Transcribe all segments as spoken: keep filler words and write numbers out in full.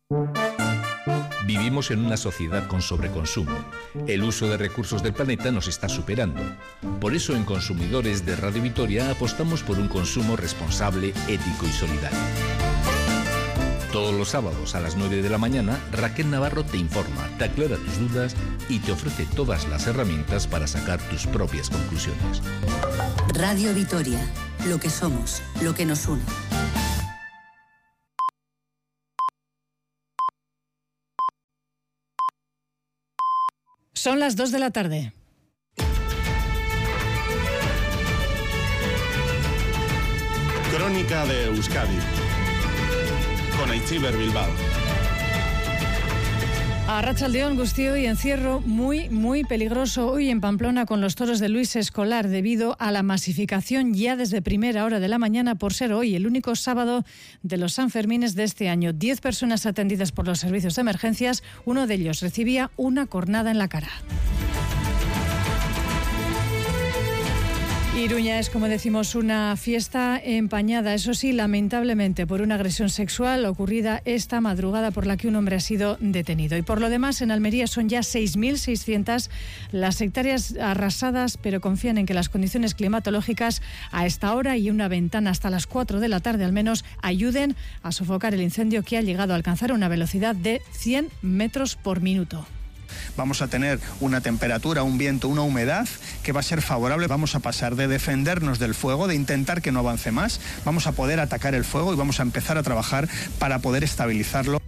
Vivimos en una sociedad con sobreconsumo. El uso de recursos del planeta nos está superando. Por eso en Consumidores de Radio Vitoria apostamos por un consumo responsable, ético y solidario. Todos los sábados a las nueve de la mañana, Raquel Navarro te informa, te aclara tus dudas y te ofrece todas las herramientas para sacar tus propias conclusiones. Radio Vitoria, lo que somos, lo que nos une. Son las dos de la tarde. Crónica de Euskadi con Aitziber Bilbao. Arratsaldeon Guztioi, y encierro muy, muy peligroso hoy en Pamplona con los toros de Luis Escolar debido a la masificación ya desde primera hora de la mañana por ser hoy el único sábado de los Sanfermines de este año. Diez personas atendidas por los servicios de emergencias, uno de ellos recibía una cornada en la cara. Iruña es, como decimos, una fiesta empañada, eso sí, lamentablemente por una agresión sexual ocurrida esta madrugada por la que un hombre ha sido detenido. Y por lo demás, en Almería son ya seis mil seiscientas las hectáreas arrasadas, pero confían en que las condiciones climatológicas a esta hora y una ventana hasta las cuatro de la tarde al menos ayuden a sofocar el incendio que ha llegado a alcanzar una velocidad de cien metros por minuto. Vamos a tener una temperatura, un viento, una humedad que va a ser favorable. Vamos a pasar de defendernos del fuego, de intentar que no avance más, vamos a poder atacar el fuego y vamos a empezar a trabajar para poder estabilizarlo.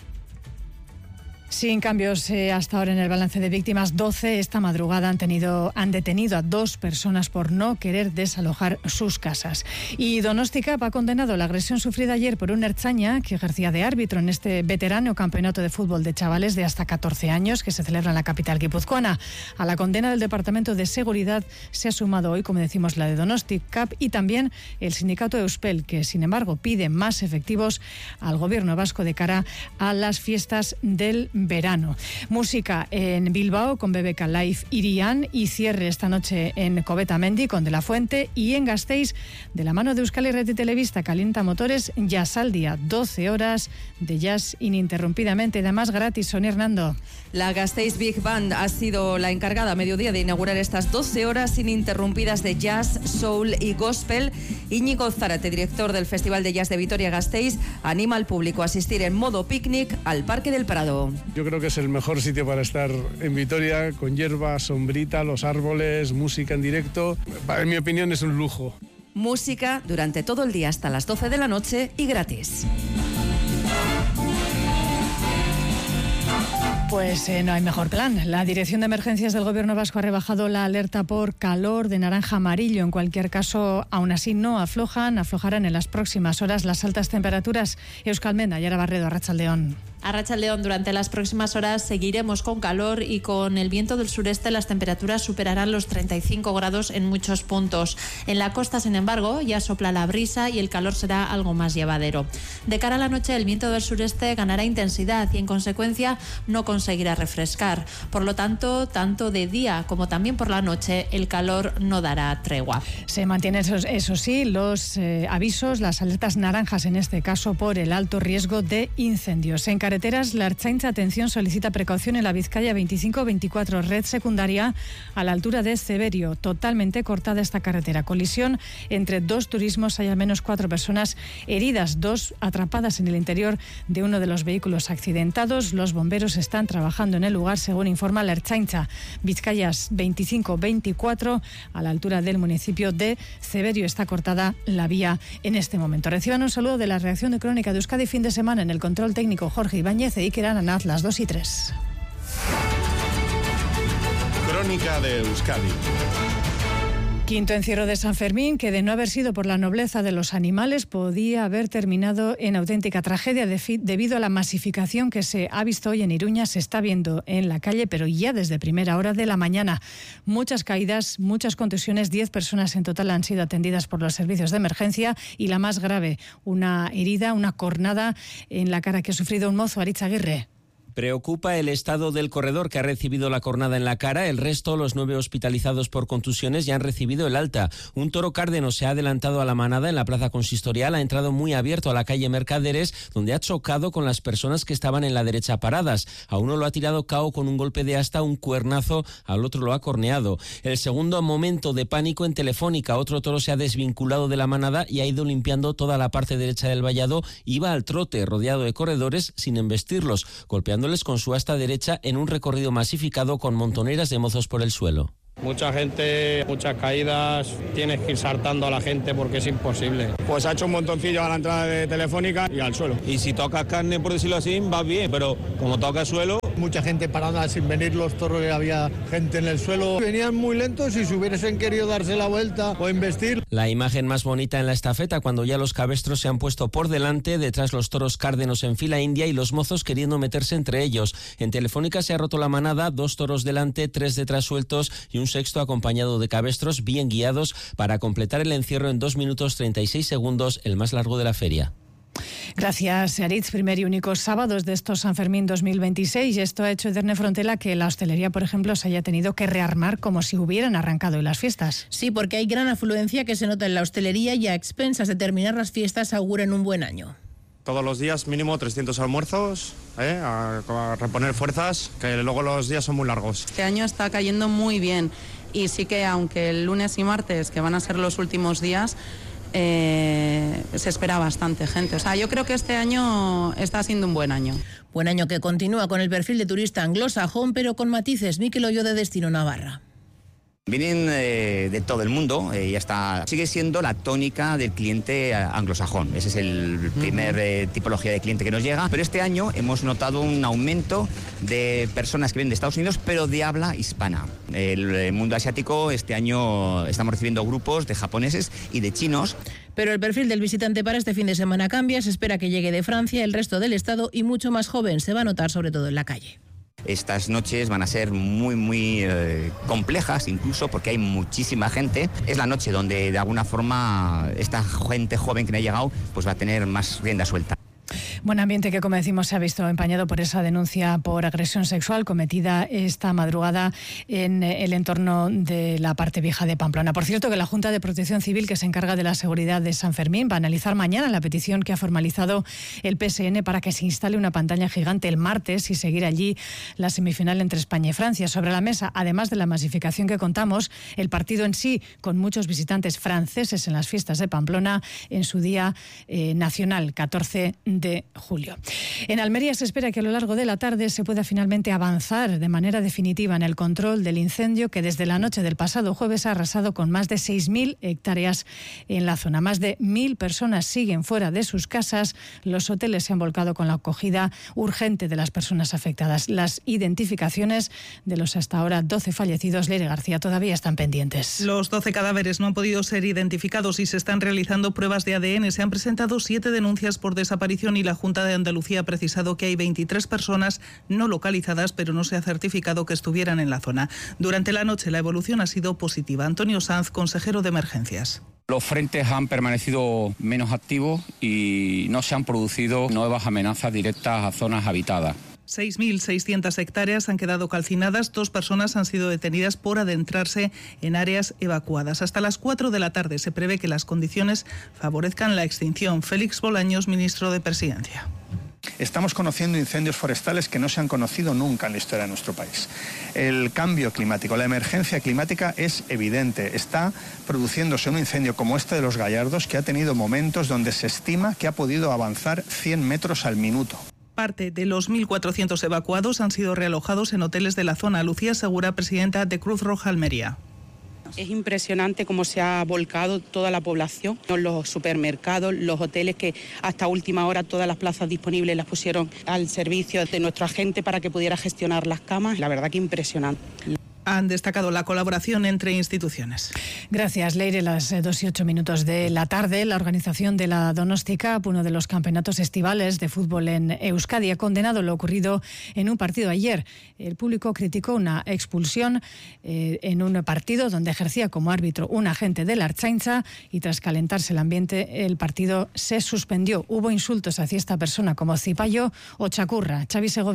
Sin cambios eh, hasta ahora en el balance de víctimas, doce esta madrugada han tenido han detenido a dos personas por no querer desalojar sus casas. Y Donostikap ha condenado la agresión sufrida ayer por un ertzaina que ejercía de árbitro en este veterano campeonato de fútbol de chavales de hasta catorce años que se celebra en la capital guipuzcoana. A la condena del Departamento de Seguridad se ha sumado hoy, como decimos, la de Donostikap y también el sindicato Euspel, que sin embargo pide más efectivos al gobierno vasco de cara a las fiestas del verano. Música en Bilbao con B B K Live Irian y cierre esta noche en Cobetamendi con De la Fuente y en Gasteiz de la mano de Euskal Irrati Telebista Calienta Motores, Jazz al día, doce horas de jazz ininterrumpidamente, además gratis. Sonia Hernando. La Gasteiz Big Band ha sido la encargada a mediodía de inaugurar estas doce horas ininterrumpidas de jazz, soul y gospel. Íñigo Zárate, director del Festival de Jazz de Vitoria-Gasteiz, anima al público a asistir en modo picnic al Parque del Prado. Yo creo que es el mejor sitio para estar en Vitoria, con hierba, sombrita, los árboles, música en directo. En mi opinión es un lujo. Música durante todo el día hasta las doce de la noche y gratis. Pues eh, no hay mejor plan. La Dirección de Emergencias del Gobierno Vasco ha rebajado la alerta por calor de naranja amarillo. En cualquier caso, aún así no aflojan, aflojarán en las próximas horas las altas temperaturas. Euskal Menda, Yara Barredo, Arratsaldeon. Arratsaldeon, durante las próximas horas seguiremos con calor y con el viento del sureste las temperaturas superarán los treinta y cinco grados en muchos puntos. En la costa, sin embargo, ya sopla la brisa y el calor será algo más llevadero. De cara a la noche, el viento del sureste ganará intensidad y, en consecuencia, no conseguirá refrescar. Por lo tanto, tanto de día como también por la noche, el calor no dará tregua. Se mantienen, eso, eso sí, los eh, avisos, las alertas naranjas, en este caso por el alto riesgo de incendios. En carreteras, la Ertzaintza, atención, solicita precaución en la Vizcaya veinticinco veinticuatro, red secundaria a la altura de Ceberio. Totalmente cortada esta carretera. Colisión entre dos turismos. Hay al menos cuatro personas heridas, dos atrapadas en el interior de uno de los vehículos accidentados. Los bomberos están trabajando en el lugar, según informa la Ertzaintza. Vizcayas veinticinco veinticuatro, a la altura del municipio de Ceberio, está cortada la vía en este momento. Reciban un saludo de la redacción de Crónica de Euskadi fin de semana. En el control técnico, Jorge Ibáñez e Iker Aranaz, las dos y tres. Crónica de Euskadi. Quinto encierro de San Fermín, que de no haber sido por la nobleza de los animales, podía haber terminado en auténtica tragedia debido a la masificación que se ha visto hoy en Iruña. Se está viendo en la calle, pero ya desde primera hora de la mañana. Muchas caídas, muchas contusiones, diez personas en total han sido atendidas por los servicios de emergencia y la más grave, una herida, una cornada en la cara que ha sufrido un mozo, Aritz Aguirre. Preocupa el estado del corredor, que ha recibido la cornada en la cara. El resto, los nueve hospitalizados por contusiones, ya han recibido el alta. Un toro cárdeno se ha adelantado a la manada en la plaza consistorial, ha entrado muy abierto a la calle Mercaderes, donde ha chocado con las personas que estaban en la derecha paradas. A uno lo ha tirado cao con un golpe de asta, un cuernazo, al otro lo ha corneado. El segundo momento de pánico en Telefónica, otro toro se ha desvinculado de la manada y ha ido limpiando toda la parte derecha del vallado. Iba al trote, rodeado de corredores, sin embestirlos, golpeándoles con su asta derecha en un recorrido masificado con montoneras de mozos por el suelo. Mucha gente, muchas caídas, tienes que ir saltando a la gente porque es imposible. Pues ha hecho un montoncillo a la entrada de Telefónica y al suelo. Y si tocas carne, por decirlo así, va bien, pero como toca suelo... Mucha gente parada sin venir los toros, había gente en el suelo. Venían muy lentos y si hubiesen querido darse la vuelta o investir. La imagen más bonita en la estafeta, cuando ya los cabestros se han puesto por delante, detrás los toros cárdenos en fila india y los mozos queriendo meterse entre ellos. En Telefónica se ha roto la manada, dos toros delante, tres detrás sueltos y un sexto acompañado de cabestros bien guiados para completar el encierro en dos minutos treinta y seis segundos, el más largo de la feria. Gracias, Aritz. Primer y único sábados de estos San Fermín dos mil veintiséis. Esto ha hecho Edurne Frontela que la hostelería, por ejemplo, se haya tenido que rearmar como si hubieran arrancado hoy las fiestas. Sí, porque hay gran afluencia que se nota en la hostelería y a expensas de terminar las fiestas auguran un buen año. Todos los días mínimo trescientos almuerzos, ¿eh? a, a reponer fuerzas, que luego los días son muy largos. Este año está cayendo muy bien y sí que aunque el lunes y martes, que van a ser los últimos días, Eh, se espera bastante gente. O sea, yo creo que este año está siendo un buen año. Buen año que continúa con el perfil de turista anglosajón, pero con matices. Mikel Hoyo de Destino Navarra. Vienen eh, de todo el mundo y eh, está sigue siendo la tónica del cliente anglosajón. Ese es el primer eh, tipología de cliente que nos llega. Pero este año hemos notado un aumento de personas que vienen de Estados Unidos, pero de habla hispana. El, el mundo asiático, este año estamos recibiendo grupos de japoneses y de chinos. Pero el perfil del visitante para este fin de semana cambia. Se espera que llegue de Francia, el resto del estado y mucho más joven. Se va a notar sobre todo en la calle. Estas noches van a ser muy, muy eh, complejas, incluso porque hay muchísima gente. Es la noche donde de alguna forma esta gente joven que no ha llegado pues va a tener más rienda suelta. Buen ambiente que, como decimos, se ha visto empañado por esa denuncia por agresión sexual cometida esta madrugada en el entorno de la parte vieja de Pamplona. Por cierto, que la Junta de Protección Civil, que se encarga de la seguridad de San Fermín, va a analizar mañana la petición que ha formalizado el P S N para que se instale una pantalla gigante el martes y seguir allí la semifinal entre España y Francia. Sobre la mesa, además de la masificación que contamos, el partido en sí, con muchos visitantes franceses en las fiestas de Pamplona en su día eh, nacional, catorce de julio. En Almería se espera que a lo largo de la tarde se pueda finalmente avanzar de manera definitiva en el control del incendio que desde la noche del pasado jueves ha arrasado con más de seis mil hectáreas en la zona. Más de mil personas siguen fuera de sus casas. Los hoteles se han volcado con la acogida urgente de las personas afectadas. Las identificaciones de los hasta ahora doce fallecidos, Leire García, todavía están pendientes. Los doce cadáveres no han podido ser identificados y se están realizando pruebas de A D N. Se han presentado siete denuncias por desaparición y la Junta de Andalucía ha precisado que hay veintitrés personas no localizadas, pero no se ha certificado que estuvieran en la zona. Durante la noche la evolución ha sido positiva. Antonio Sanz, consejero de Emergencias. Los frentes han permanecido menos activos y no se han producido nuevas amenazas directas a zonas habitadas. seis mil seiscientas hectáreas han quedado calcinadas. Dos personas han sido detenidas por adentrarse en áreas evacuadas. Hasta las cuatro de la tarde se prevé que las condiciones favorezcan la extinción. Félix Bolaños, ministro de Presidencia. Estamos conociendo incendios forestales que no se han conocido nunca en la historia de nuestro país. El cambio climático, la emergencia climática es evidente. Está produciéndose un incendio como este de los Gallardos que ha tenido momentos donde se estima que ha podido avanzar cien metros al minuto. Parte de los mil cuatrocientos evacuados han sido realojados en hoteles de la zona. Lucía Segura, presidenta de Cruz Roja Almería. Es impresionante cómo se ha volcado toda la población, los supermercados, los hoteles que hasta última hora todas las plazas disponibles las pusieron al servicio de nuestro agente para que pudiera gestionar las camas. La verdad que impresionante. Han destacado la colaboración entre instituciones. Gracias, Leire. Las dos y ocho minutos de la tarde, la organización de la Donosti Cup, uno de los campeonatos estivales de fútbol en Euskadi, ha condenado lo ocurrido en un partido ayer. El público criticó una expulsión eh, en un partido donde ejercía como árbitro un agente de la Ertzaintza y tras calentarse el ambiente, el partido se suspendió. Hubo insultos hacia esta persona como Zipayo o Chacurra. Xavi Segovia.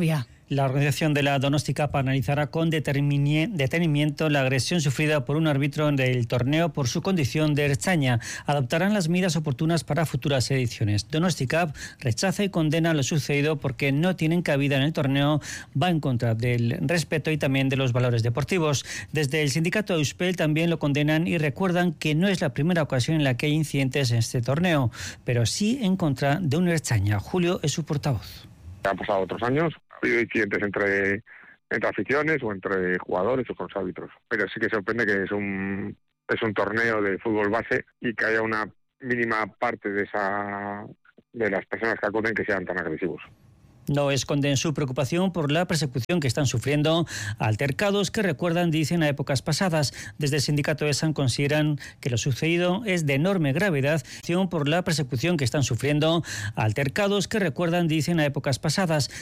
La organización de la Donosti Cup analizará con detenimiento la agresión sufrida por un árbitro del torneo por su condición de ertzaina. Adoptarán las medidas oportunas para futuras ediciones. Donosti Cup rechaza y condena lo sucedido porque no tienen cabida en el torneo, va en contra del respeto y también de los valores deportivos. Desde el sindicato Euspel también lo condenan y recuerdan que no es la primera ocasión en la que hay incidentes en este torneo, pero sí en contra de un ertzaina. Julio es su portavoz. Han pasado otros años, ha habido incidentes entre, entre aficiones o entre jugadores o con los árbitros, pero sí que sorprende que es un, es un torneo de fútbol base y que haya una mínima parte de, esa, de las personas que acuden que sean tan agresivos. No esconden su preocupación por la persecución que están sufriendo, altercados que recuerdan, dicen, a épocas pasadas. Desde el sindicato ESAN consideran que lo sucedido es de enorme gravedad por la persecución que están sufriendo, altercados que recuerdan, dicen, a épocas pasadas.